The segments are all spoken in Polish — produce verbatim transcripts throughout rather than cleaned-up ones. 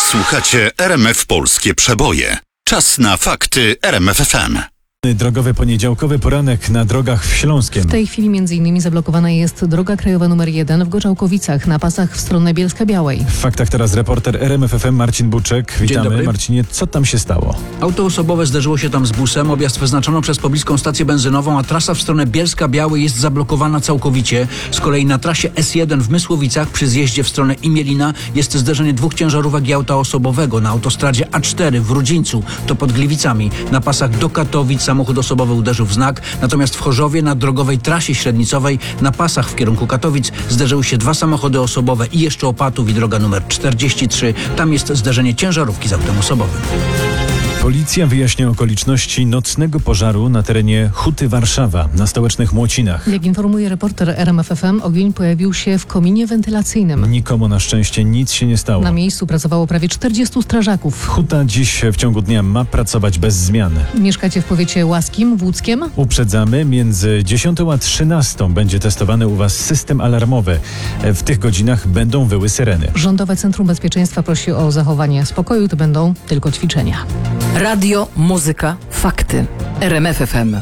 Słuchacie R M F Polskie Przeboje. Czas na fakty R M F F M. Drogowy poniedziałkowy poranek na drogach w Śląskiem. W tej chwili między innymi zablokowana jest droga krajowa numer jeden w Gorzałkowicach na pasach w stronę Bielska-Białej. W faktach teraz reporter R M F F M Marcin Buczek. Witamy. dobry. Marcinie, co tam się stało? Auto osobowe zderzyło się tam z busem. Objazd wyznaczono przez pobliską stację benzynową, a trasa w stronę Bielska-Białej jest zablokowana całkowicie. Z kolei na trasie S jeden w Mysłowicach przy zjeździe w stronę Imielina jest zderzenie dwóch ciężarówek i auta osobowego. Na autostradzie A cztery w Rudzińcu, to pod Gliwicami, na pasach do Katowic samochód osobowy uderzył w znak, natomiast w Chorzowie na drogowej trasie średnicowej na pasach w kierunku Katowic zderzyły się dwa samochody osobowe i jeszcze Opatów i droga numer czterdzieści trzy. Tam jest zderzenie ciężarówki z autem osobowym. Policja wyjaśnia okoliczności nocnego pożaru na terenie Huty Warszawa na stołecznych Młocinach. Jak informuje reporter R M F F M, ogień pojawił się w kominie wentylacyjnym. Nikomu na szczęście nic się nie stało. Na miejscu pracowało prawie czterdziestu strażaków. Huta dziś w ciągu dnia ma pracować bez zmian. Mieszkacie w powiecie łaskim, włódzkiem? Uprzedzamy, między dziesiątą a trzynastą będzie testowany u Was system alarmowy. W tych godzinach będą wyły syreny. Rządowe Centrum Bezpieczeństwa prosi o zachowanie spokoju, to będą tylko ćwiczenia. Radio, muzyka, fakty. R M F F M.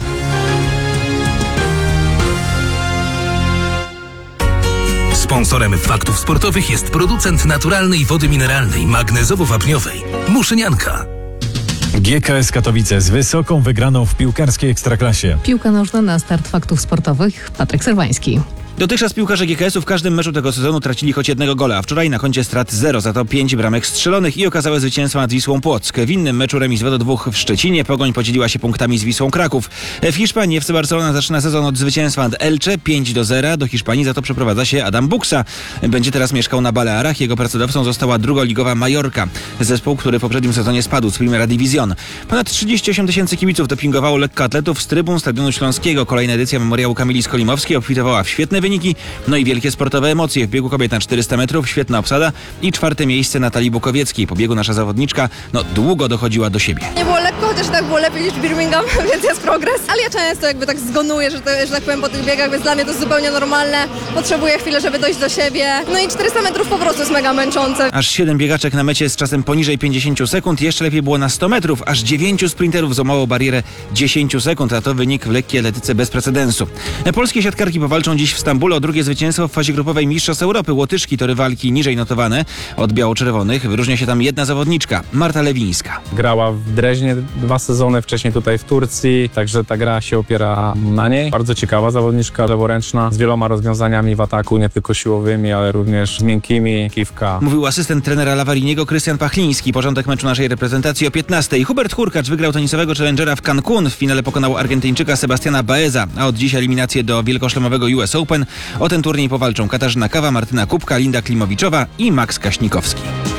Sponsorem faktów sportowych jest producent naturalnej wody mineralnej magnezowo-wapniowej Muszynianka. G K S Katowice z wysoką wygraną w piłkarskiej ekstraklasie. Piłka nożna na start faktów sportowych. Patryk Serwański. Dotychczas piłkarze G K S-u w każdym meczu tego sezonu tracili choć jednego gola, a wczoraj na koncie strat zero, za to pięć bramek strzelonych i okazałe zwycięstwo nad Wisłą Płock. W innym meczu remis dwa do dwóch w Szczecinie, Pogoń podzieliła się punktami z Wisłą Kraków. W Hiszpanii F C Barcelona zaczyna sezon od zwycięstwa nad Elche pięć do zera. Do Hiszpanii za to przeprowadza się Adam Buksa. Będzie teraz mieszkał na Balearach, jego pracodawcą została drugoligowa Majorka, zespół, który w poprzednim sezonie spadł z Primera División. Ponad trzydzieści osiem tysięcy kibiców dopingowało lekkoatletów z trybun Stadionu Śląskiego. Kolejna edycja Memoriału Kamili Skolimowskiej obfitowała w świetne wyniki, no i wielkie sportowe emocje. W biegu kobiet na czterysta metrów świetna obsada i czwarte miejsce Natalii Bukowieckiej. Po biegu nasza zawodniczka no długo dochodziła do siebie. Nie było lekko, chociaż tak było lepiej niż Birmingham, więc jest progres. Ale ja często jakby tak zgonuję, że, to, że tak powiem, po tych biegach, więc dla mnie to jest zupełnie normalne. Potrzebuję chwilę, żeby dojść do siebie. No i czterysta metrów po prostu jest mega męczące. Aż siedem biegaczek na mecie z czasem poniżej pięćdziesiąt sekund. Jeszcze lepiej było na sto metrów. Aż dziewięciu sprinterów złamało barierę dziesięć sekund, a to wynik w lekkiej atletyce bez precedensu. Polskie siatkarki powalczą dziś w Stambule o drugie zwycięstwo w fazie grupowej Mistrzostw Europy. Łotyszki to rywalki niżej notowane od biało-czerwonych. Wyróżnia się tam jedna zawodniczka, Marta Lewińska. Grała w Dreźnie dwa sezony, wcześniej tutaj w Turcji, także ta gra się opiera na niej. Bardzo ciekawa zawodniczka, leworęczna, z wieloma rozwiązaniami w ataku, nie tylko siłowymi, ale również z miękkimi, kiwka. Mówił asystent trenera Lawariniego Krystian Pachliński. Porządek meczu naszej reprezentacji o piętnastej. Hubert Hurkacz wygrał tenisowego challengera w Cancun. W finale pokonał Argentyńczyka Sebastiana Baeza, a od dziś eliminację do wielkoszlemowego U S Open. O ten turniej powalczą Katarzyna Kawa, Martyna Kubka, Linda Klimowiczowa i Max Kaśnikowski.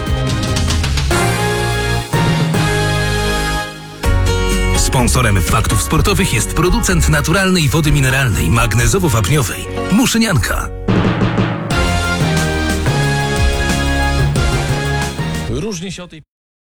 Sponsorem faktów sportowych jest producent naturalnej wody mineralnej magnezowo-wapniowej Muszynianka. Różnie się o tej